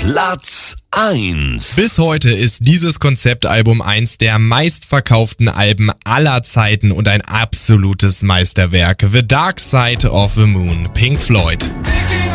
Platz 1. Bis heute ist dieses Konzeptalbum eins der meistverkauften Alben aller Zeiten und ein absolutes Meisterwerk. The Dark Side of the Moon, Pink Floyd. Picking